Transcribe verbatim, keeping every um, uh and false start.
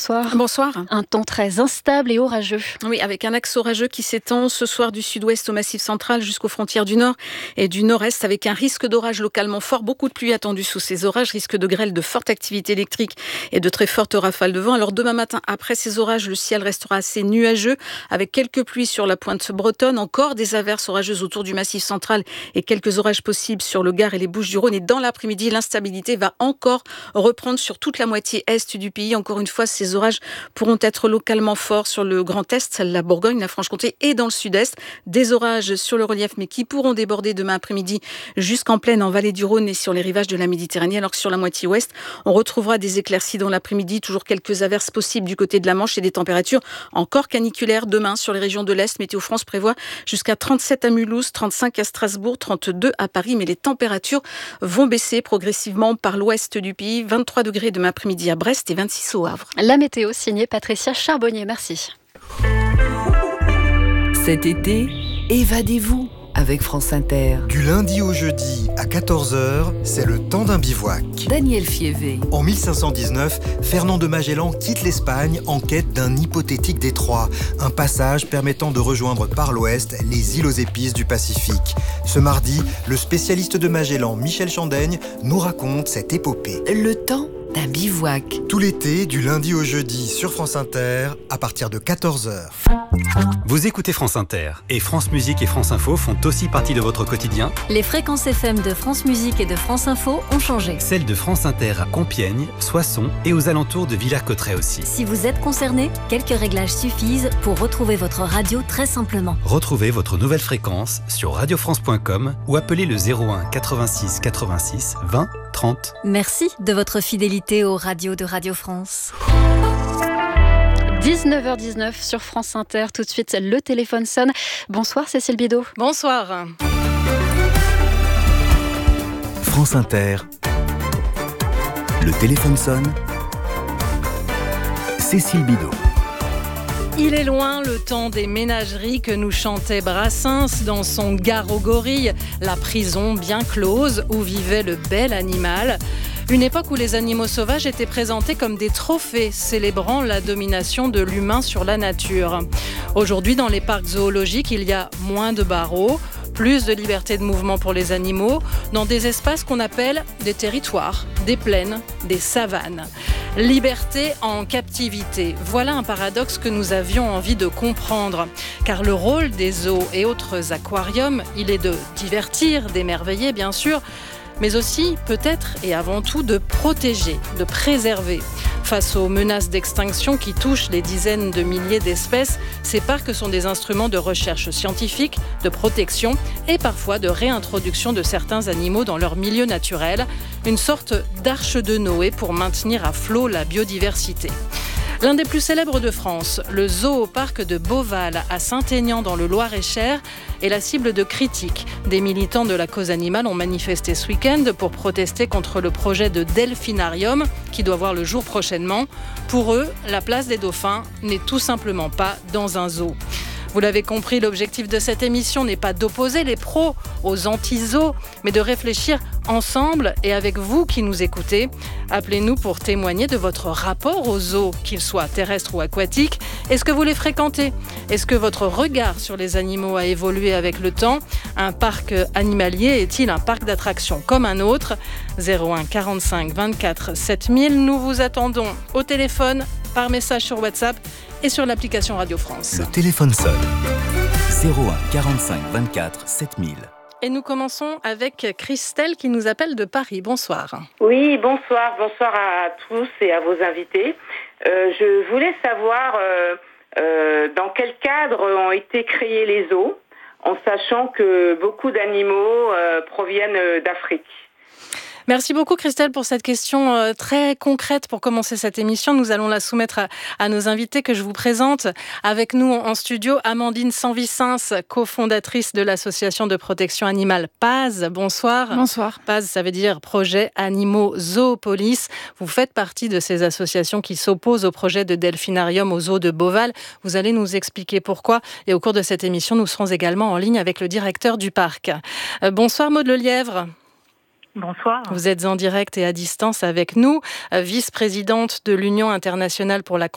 bonsoir. Bonsoir. Un temps très instable et orageux. Oui, avec un axe orageux qui s'étend ce soir du sud-ouest au Massif central jusqu'aux frontières du nord et du nord-est, avec un risque d'orage localement fort. Beaucoup de pluie attendue sous ces orages, risque de grêle, de forte activité électrique et de très fortes rafales de vent. Alors demain matin, après ces orages, le ciel restera assez nuageux avec quelques pluies sur la pointe bretonne, encore des averses orageuses autour du Massif central et quelques orages possibles sur le Gard et les Bouches-du-Rhône. Et dans l'après-midi, l'instabilité va encore reprendre sur toute la moitié est du pays. Encore une fois, ces orages pourront être localement forts sur le Grand Est, la Bourgogne, la Franche-Comté et dans le Sud-Est. Des orages sur le relief, mais qui pourront déborder demain après-midi jusqu'en plaine en vallée du Rhône et sur les rivages de la Méditerranée. Alors que sur la moitié ouest, on retrouvera des éclaircies dans l'après-midi, toujours quelques averses possibles du côté de la Manche et des températures encore caniculaires demain sur les régions de l'Est. Météo France prévoit jusqu'à trente-sept à Mulhouse, trente-cinq à Strasbourg, trente-deux à Paris, mais les températures vont baisser progressivement par l'ouest du pays. vingt-trois degrés demain après-midi à Brest et vingt-six au Havre. La météo signée Patricia Charbonnier, merci. Cet été, évadez-vous avec France Inter. Du lundi au jeudi à quatorze heures, c'est le temps d'un bivouac. Daniel Fievé. En mille cinq cent dix-neuf, Fernand de Magellan quitte l'Espagne en quête d'un hypothétique détroit, un passage permettant de rejoindre par l'ouest les îles aux épices du Pacifique. Ce mardi, le spécialiste de Magellan, Michel Chandaigne, nous raconte cette épopée. Le temps d'un bivouac. Tout l'été, du lundi au jeudi sur France Inter, à partir de quatorze heures. Vous écoutez France Inter et France Musique et France Info font aussi partie de votre quotidien. Les fréquences F M de France Musique et de France Info ont changé. Celles de France Inter à Compiègne, Soissons et aux alentours de Villers-Cotterêts aussi. Si vous êtes concerné, quelques réglages suffisent pour retrouver votre radio très simplement. Retrouvez votre nouvelle fréquence sur radio france point com ou appelez le zéro un quatre-vingt-six quatre-vingt-six vingt trente. Merci de votre fidélité aux radios de Radio France. dix-neuf heures dix-neuf sur France Inter. Tout de suite, le téléphone sonne. Bonsoir Cécile Bidot. Bonsoir. France Inter. Le téléphone sonne. Cécile Bidot. Il est loin le temps des ménageries que nous chantait Brassens dans son Gare aux gorilles, la prison bien close où vivait le bel animal. Une époque où les animaux sauvages étaient présentés comme des trophées, célébrant la domination de l'humain sur la nature. Aujourd'hui, dans les parcs zoologiques, il y a moins de barreaux, plus de liberté de mouvement pour les animaux, dans des espaces qu'on appelle des territoires, des plaines, des savanes. Liberté en captivité. Voilà un paradoxe que nous avions envie de comprendre. Car le rôle des zoos et autres aquariums, il est de divertir, d'émerveiller bien sûr, mais aussi, peut-être et avant tout, de protéger, de préserver. Face aux menaces d'extinction qui touchent les dizaines de milliers d'espèces, ces parcs sont des instruments de recherche scientifique, de protection et parfois de réintroduction de certains animaux dans leur milieu naturel, une sorte d'arche de Noé pour maintenir à flot la biodiversité. L'un des plus célèbres de France, le zooparc de Beauval à Saint-Aignan dans le Loir-et-Cher, est la cible de critiques. Des militants de la cause animale ont manifesté ce week-end pour protester contre le projet de delphinarium qui doit voir le jour prochainement. Pour eux, la place des dauphins n'est tout simplement pas dans un zoo. Vous l'avez compris, l'objectif de cette émission n'est pas d'opposer les pros aux anti-zoos, mais de réfléchir ensemble et avec vous qui nous écoutez. Appelez-nous pour témoigner de votre rapport aux zoos, qu'ils soient terrestres ou aquatiques. Est-ce que vous les fréquentez ? Est-ce que votre regard sur les animaux a évolué avec le temps ? Un parc animalier est-il un parc d'attractions comme un autre ? zéro un quarante-cinq vingt-quatre sept mille. Nous vous attendons au téléphone, par message sur WhatsApp et sur l'application Radio France. Le téléphone sonne. zéro un quarante-cinq vingt-quatre sept mille. Et nous commençons avec Christelle qui nous appelle de Paris. Bonsoir. Oui, bonsoir. Bonsoir à tous et à vos invités. Euh, je voulais savoir euh, euh, dans quel cadre ont été créés les zoos, en sachant que beaucoup d'animaux euh, proviennent d'Afrique. Merci beaucoup Christelle pour cette question euh, très concrète pour commencer cette émission. Nous allons la soumettre à, à nos invités que je vous présente. Avec nous en studio, Amandine Sanvicens, cofondatrice de l'association de protection animale P A Z. Bonsoir. Bonsoir. P A Z, ça veut dire Projet Animaux Zoopolis. Vous faites partie de ces associations qui s'opposent au projet de delphinarium au zoo de Beauval. Vous allez nous expliquer pourquoi. Et au cours de cette émission, nous serons également en ligne avec le directeur du parc. Euh, bonsoir Maud Lelièvre. Bonsoir. Vous êtes en direct et à distance avec nous, vice-présidente de l'Union internationale pour la